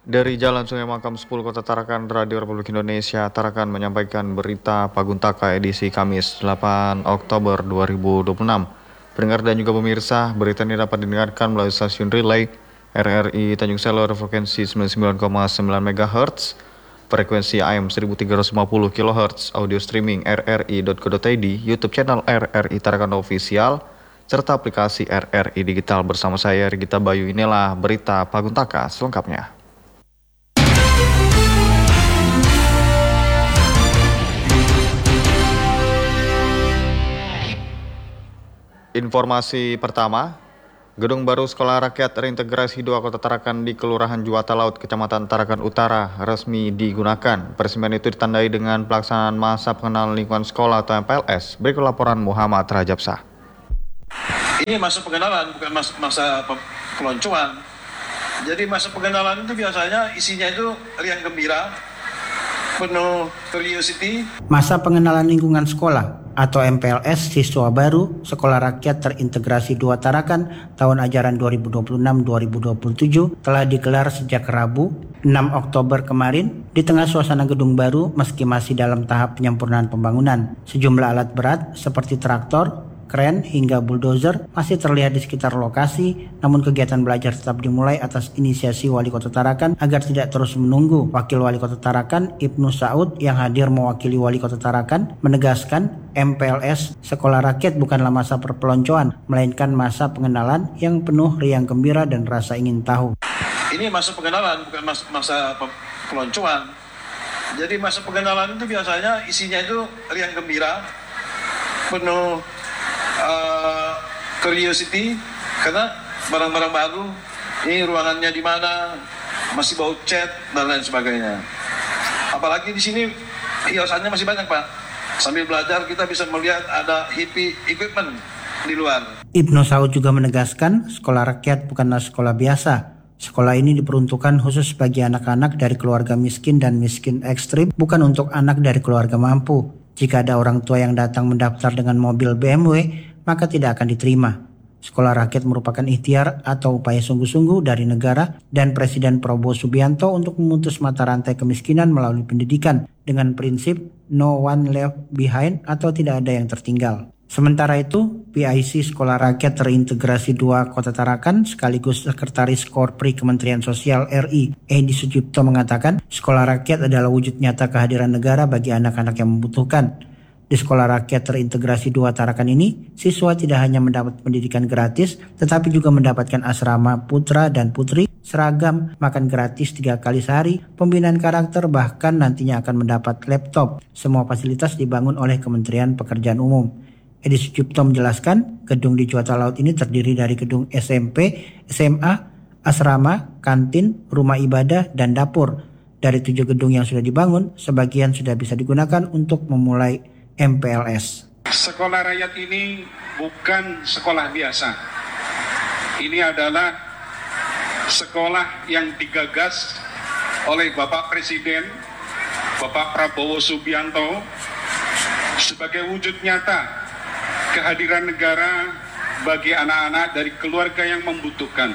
Dari Jalan Sungai Makam 10 Kota Tarakan, Radio Republik Indonesia, Tarakan menyampaikan berita Paguntaka edisi Kamis 8 Oktober 2026. Pendengar dan juga pemirsa, berita ini dapat didengarkan melalui stasiun relay RRI Tanjung Selor frekuensi 99,9 MHz, frekuensi AM 1350 kHz, audio streaming rri.co.id, YouTube channel RRI Tarakan Official, serta aplikasi RRI Digital. Bersama saya Rigita Bayu, inilah berita Paguntaka selengkapnya. Informasi pertama, gedung baru Sekolah Rakyat Reintegrasi 2 Kota Tarakan di Kelurahan Juwata Laut, Kecamatan Tarakan Utara resmi digunakan. Peresmian itu ditandai dengan pelaksanaan masa pengenalan lingkungan sekolah atau MPLS. Berikut laporan Muhammad Rajabsah. Ini masa pengenalan, bukan masa peloncoan. Jadi masa pengenalan itu biasanya isinya itu riang gembira, penuh curiosity. Masa pengenalan lingkungan sekolah atau MPLS siswa baru Sekolah Rakyat Terintegrasi 2 Tarakan tahun ajaran 2026-2027 telah digelar sejak Rabu 6 Oktober kemarin di tengah suasana gedung baru meski masih dalam tahap penyempurnaan pembangunan. Sejumlah alat berat seperti traktor, kren hingga bulldozer masih terlihat di sekitar lokasi, namun kegiatan belajar tetap dimulai atas inisiasi Wali Kota Tarakan agar tidak terus menunggu. Wakil Wali Kota Tarakan, Ibnu Saud, yang hadir mewakili Wali Kota Tarakan, menegaskan MPLS Sekolah Rakyat bukanlah masa perpeloncoan, melainkan masa pengenalan yang penuh riang gembira dan rasa ingin tahu. Ini masa pengenalan, bukan masa peloncoan. Jadi masa pengenalan itu biasanya isinya itu riang gembira, penuh curiosity, karena barang-barang baru, ini ruangannya di mana, masih bau cat dan lain sebagainya. Apalagi di sini hiasannya masih banyak, Pak. Sambil belajar kita bisa melihat ada hippie equipment di luar. Ibnu Saud juga menegaskan sekolah rakyat bukanlah sekolah biasa. Sekolah ini diperuntukkan khusus bagi anak-anak dari keluarga miskin dan miskin ekstrim, bukan untuk anak dari keluarga mampu. Jika ada orang tua yang datang mendaftar dengan mobil BMW, maka tidak akan diterima. Sekolah Rakyat merupakan ikhtiar atau upaya sungguh-sungguh dari negara dan Presiden Prabowo Subianto untuk memutus mata rantai kemiskinan melalui pendidikan dengan prinsip no one left behind atau tidak ada yang tertinggal. Sementara itu, PIC Sekolah Rakyat Terintegrasi 2 Kota Tarakan sekaligus Sekretaris Korpri Kementerian Sosial RI, Edi Sujipto, mengatakan sekolah rakyat adalah wujud nyata kehadiran negara bagi anak-anak yang membutuhkan. Di Sekolah Rakyat Terintegrasi 2 Tarakan ini, siswa tidak hanya mendapat pendidikan gratis, tetapi juga mendapatkan asrama putra dan putri, seragam, makan gratis 3 kali sehari, pembinaan karakter, bahkan nantinya akan mendapat laptop. Semua fasilitas dibangun oleh Kementerian Pekerjaan Umum. Edi Sujipto menjelaskan, gedung di Juwata Laut ini terdiri dari gedung SMP, SMA, asrama, kantin, rumah ibadah, dan dapur. Dari 7 gedung yang sudah dibangun, sebagian sudah bisa digunakan untuk memulai MPLS. Sekolah rakyat ini bukan sekolah biasa. Ini adalah sekolah yang digagas oleh Bapak Presiden, Bapak Prabowo Subianto, sebagai wujud nyata kehadiran negara bagi anak-anak dari keluarga yang membutuhkan.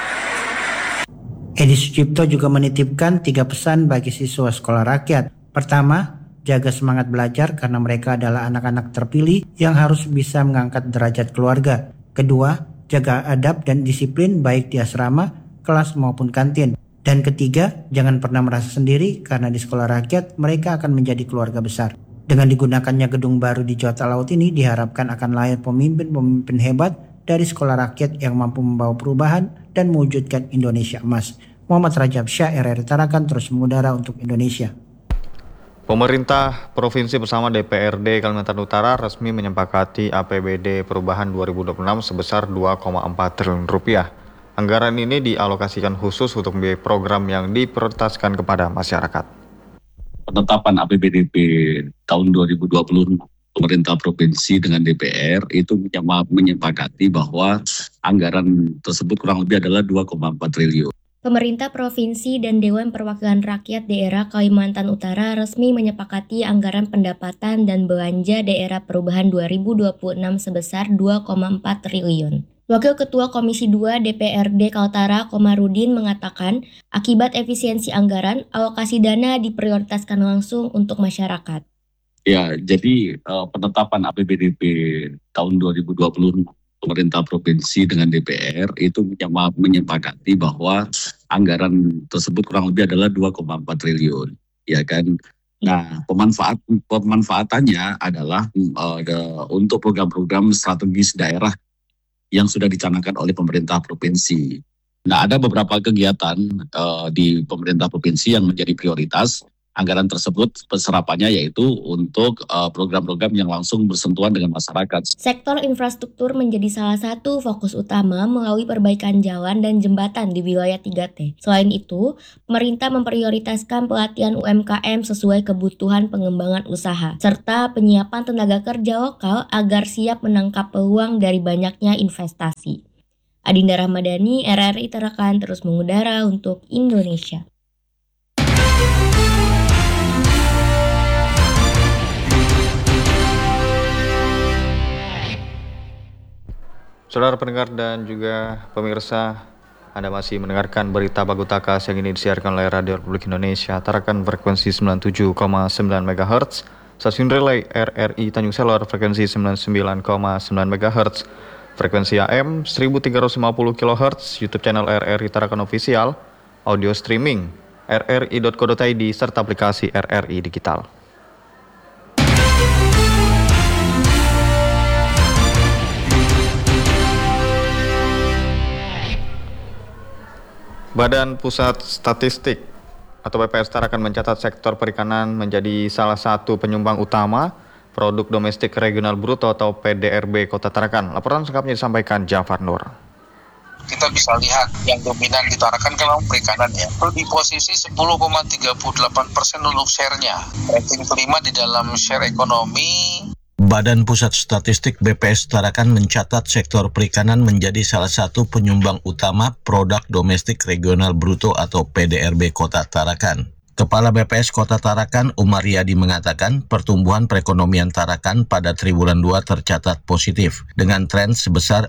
Edi Sujipto juga menitipkan 3 pesan bagi siswa sekolah rakyat. Pertama, jaga semangat belajar karena mereka adalah anak-anak terpilih yang harus bisa mengangkat derajat keluarga. Kedua, jaga adab dan disiplin baik di asrama, kelas maupun kantin. Dan ketiga, jangan pernah merasa sendiri karena di sekolah rakyat mereka akan menjadi keluarga besar. Dengan digunakannya gedung baru di Juwata Laut ini diharapkan akan lahir pemimpin-pemimpin hebat dari sekolah rakyat yang mampu membawa perubahan dan mewujudkan Indonesia emas. Muhammad Rajabsah, RRI Tarakan, terus mengudara untuk Indonesia. Pemerintah Provinsi bersama DPRD Kalimantan Utara resmi menyepakati APBD perubahan 2026 sebesar 2,4 triliun rupiah. Anggaran ini dialokasikan khusus untuk membiayai program yang diprioritaskan kepada masyarakat. Penetapan APBDP tahun 2020 pemerintah provinsi dengan DPR itu menyepakati bahwa anggaran tersebut kurang lebih adalah 2,4 triliun. Pemerintah Provinsi dan Dewan Perwakilan Rakyat Daerah Kalimantan Utara resmi menyepakati anggaran pendapatan dan belanja daerah perubahan 2026 sebesar 2,4 triliun. Wakil Ketua Komisi 2 DPRD Kaltara Komarudin mengatakan, akibat efisiensi anggaran, alokasi dana diprioritaskan langsung untuk masyarakat. Ya, jadi penetapan APBDP tahun 2020 pemerintah provinsi dengan DPR itu menyepakati bahwa anggaran tersebut kurang lebih adalah 2,4 triliun, ya kan? Nah, pemanfaatannya adalah untuk program-program strategis daerah yang sudah dicanangkan oleh pemerintah provinsi. Nah, ada beberapa kegiatan di pemerintah provinsi yang menjadi prioritas. Anggaran tersebut serapannya yaitu untuk program-program yang langsung bersentuhan dengan masyarakat. Sektor infrastruktur menjadi salah satu fokus utama melalui perbaikan jalan dan jembatan di wilayah 3T. Selain itu, pemerintah memprioritaskan pelatihan UMKM sesuai kebutuhan pengembangan usaha, serta penyiapan tenaga kerja lokal agar siap menangkap peluang dari banyaknya investasi. Adinda Rahmadani, RRI Tarakan terus mengudara untuk Indonesia. Saudara pendengar dan juga pemirsa, Anda masih mendengarkan berita Bagutakas yang ini disiarkan oleh Radio Republik Indonesia, Tarakan frekuensi 97,9 MHz, stasiun relay RRI Tanjung Selor frekuensi 99,9 MHz, frekuensi AM 1350 kHz, YouTube channel RRI Tarakan Official, audio streaming rri.co.id serta aplikasi RRI Digital. Badan Pusat Statistik atau BPS Tarakan mencatat sektor perikanan menjadi salah satu penyumbang utama produk domestik regional bruto atau PDRB Kota Tarakan. Laporan lengkapnya disampaikan Jafar Nur. Kita bisa lihat yang dominan di Tarakan kan perikanan ya. Itu di posisi 10,38% untuk share-nya. Ranking kelima di dalam share ekonomi. Badan Pusat Statistik BPS Tarakan mencatat sektor perikanan menjadi salah satu penyumbang utama produk domestik regional bruto atau PDRB Kota Tarakan. Kepala BPS Kota Tarakan Umar Yadi mengatakan pertumbuhan perekonomian Tarakan pada triwulan 2 tercatat positif dengan tren sebesar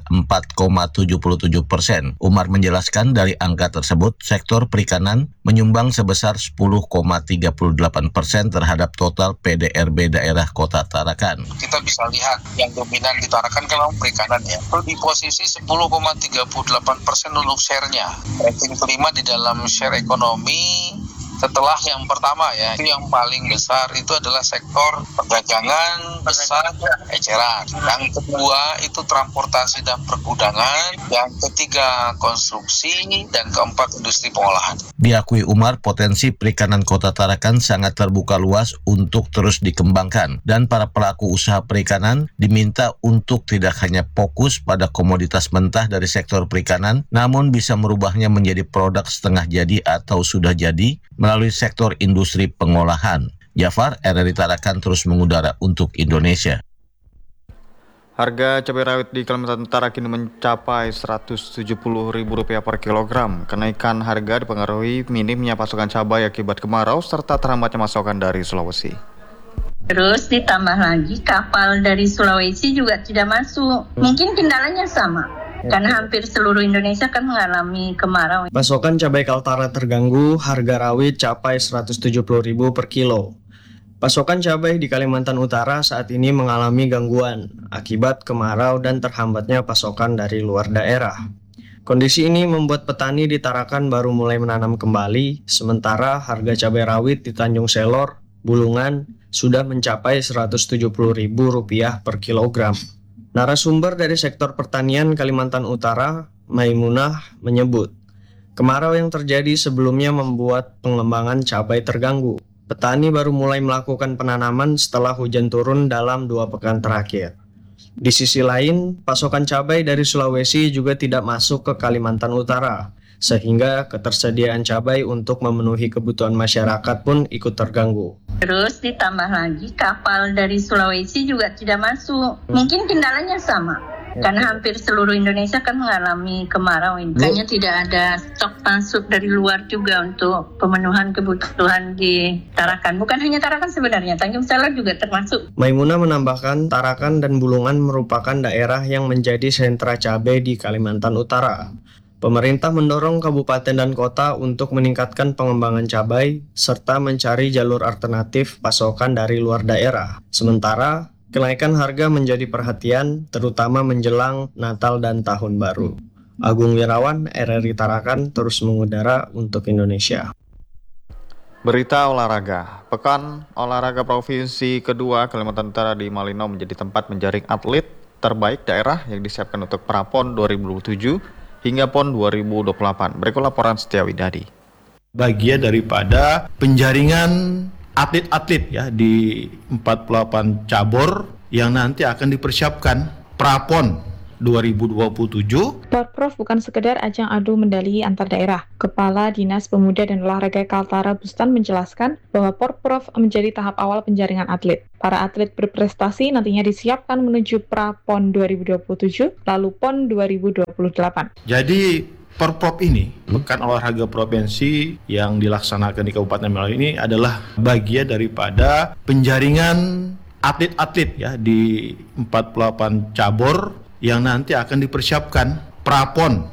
4,77%. Umar menjelaskan dari angka tersebut sektor perikanan menyumbang sebesar 10,38% terhadap total PDRB daerah Kota Tarakan. Kita bisa lihat yang dominan di Tarakan kan perikanan ya. Itu di posisi 10,38% untuk share-nya. Ranking kelima di dalam share ekonomi. Setelah yang pertama ya, itu yang paling besar itu adalah sektor perdagangan, besar, eceran. Yang kedua itu transportasi dan pergudangan. Yang ketiga konstruksi dan keempat industri pengolahan. Diakui Umar, potensi perikanan Kota Tarakan sangat terbuka luas untuk terus dikembangkan dan para pelaku usaha perikanan diminta untuk tidak hanya fokus pada komoditas mentah dari sektor perikanan, namun bisa merubahnya menjadi produk setengah jadi atau sudah jadi melalui sektor industri pengolahan. Jafar, RRI Tarakan terus mengudara untuk Indonesia. Harga cabai rawit di Kalimantan Utara kini mencapai Rp170.000 per kilogram. Kenaikan harga dipengaruhi minimnya pasokan cabai akibat kemarau serta terhambatnya pasokan dari Sulawesi. Terus ditambah lagi kapal dari Sulawesi juga tidak masuk. Mungkin kendalanya sama. Karena hampir seluruh Indonesia kan mengalami kemarau. Pasokan cabai Kaltara terganggu, harga rawit capai Rp170.000 per kilo. Pasokan cabai di Kalimantan Utara saat ini mengalami gangguan akibat kemarau dan terhambatnya pasokan dari luar daerah. Kondisi ini membuat petani di Tarakan baru mulai menanam kembali, sementara harga cabai rawit di Tanjung Selor, Bulungan sudah mencapai Rp170.000 per kilogram. Narasumber dari sektor pertanian Kalimantan Utara, Maimunah, menyebut, kemarau yang terjadi sebelumnya membuat pengembangan cabai terganggu. Petani baru mulai melakukan penanaman setelah hujan turun dalam 2 pekan terakhir. Di sisi lain, pasokan cabai dari Sulawesi juga tidak masuk ke Kalimantan Utara, sehingga ketersediaan cabai untuk memenuhi kebutuhan masyarakat pun ikut terganggu. Terus ditambah lagi kapal dari Sulawesi juga tidak masuk. Mungkin kendalanya sama. Karena hampir seluruh Indonesia kan mengalami kemarau ini. Makanya tidak ada stok masuk dari luar juga untuk pemenuhan kebutuhan di Tarakan. Bukan hanya Tarakan sebenarnya, Tanjung Salak juga termasuk. Maimunah menambahkan Tarakan dan Bulungan merupakan daerah yang menjadi sentra cabai di Kalimantan Utara. Pemerintah mendorong kabupaten dan kota untuk meningkatkan pengembangan cabai serta mencari jalur alternatif pasokan dari luar daerah. Sementara, kenaikan harga menjadi perhatian terutama menjelang Natal dan Tahun Baru. Agung Wirawan, RRI Tarakan, terus mengudara untuk Indonesia. Berita olahraga. Pekan Olahraga Provinsi kedua Kalimantan Utara di Malino menjadi tempat menjaring atlet terbaik daerah yang disiapkan untuk Prapon 2027 hingga PON 2028. Berikut laporan Setia Widadi. Bagian daripada penjaringan atlet-atlet ya di 48 cabur yang nanti akan dipersiapkan Prapon 2027. Porprov bukan sekedar ajang adu medali antar daerah. Kepala Dinas Pemuda dan Olahraga Kaltara Bustan menjelaskan bahwa Porprov menjadi tahap awal penjaringan atlet. Para atlet berprestasi nantinya disiapkan menuju Prapon 2027, lalu PON 2028. Jadi Porprov ini, Pekan Olahraga Provinsi yang dilaksanakan di Kabupaten Malino ini adalah bagian daripada penjaringan atlet-atlet ya di 48 cabur yang nanti akan dipersiapkan Prapon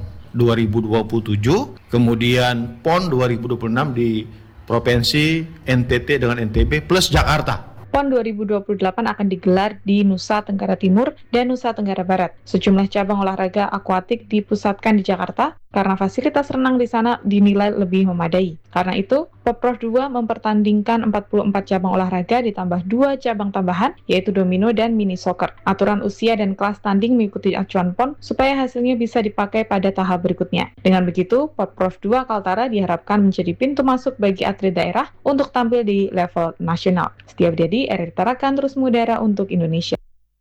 2027, kemudian PON 2026 di Provinsi NTT dengan NTB plus Jakarta. PON 2028 akan digelar di Nusa Tenggara Timur dan Nusa Tenggara Barat. Sejumlah cabang olahraga akuatik dipusatkan di Jakarta karena fasilitas renang di sana dinilai lebih memadai. Karena itu, Porprov 2 mempertandingkan 44 cabang olahraga ditambah 2 cabang tambahan, yaitu domino dan mini soccer. Aturan usia dan kelas tanding mengikuti acuan PON supaya hasilnya bisa dipakai pada tahap berikutnya. Dengan begitu, Porprov 2 Kaltara diharapkan menjadi pintu masuk bagi atlet daerah untuk tampil di level nasional. Setia Widadi, RRI Tarakan, terus mengudara untuk Indonesia.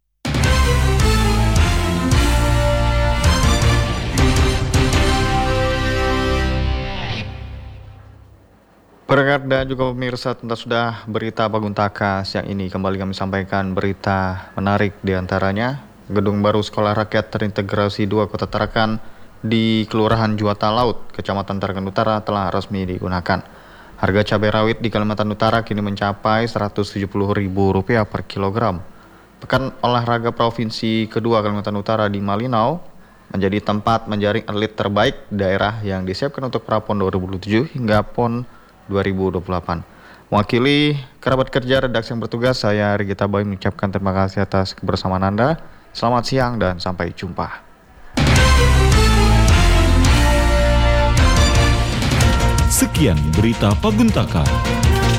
Pendengar dan juga pemirsa, tentu sudah berita Paguntaka siang ini. Kembali kami sampaikan berita menarik diantaranya. Gedung baru Sekolah Rakyat Terintegrasi 2 Kota Tarakan di Kelurahan Juwata Laut, Kecamatan Tarakan Utara telah resmi digunakan. Harga cabai rawit di Kalimantan Utara kini mencapai Rp170.000 per kilogram. Pekan Olahraga Provinsi kedua Kalimantan Utara di Malino menjadi tempat menjaring atlet terbaik daerah yang disiapkan untuk Prapon 2027 hingga PON 2028. Mewakili kerabat kerja redaksi yang bertugas, saya Rigita Boy mengucapkan terima kasih atas kebersamaan Anda. Selamat siang dan sampai jumpa. Sekian berita Paguntaka.